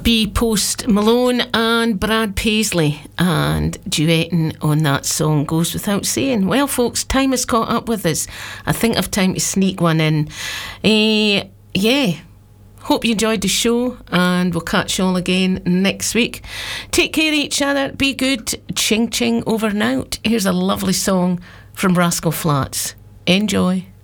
be Post Malone and Brad Paisley, and duetting on that song goes without saying. Well, folks, time has caught up with us. I think I've time to sneak one in. Yeah, hope you enjoyed the show, and we'll catch you all again next week. Take care of each other, be good, ching ching over and out. Here's a lovely song from Rascal Flatts. Enjoy.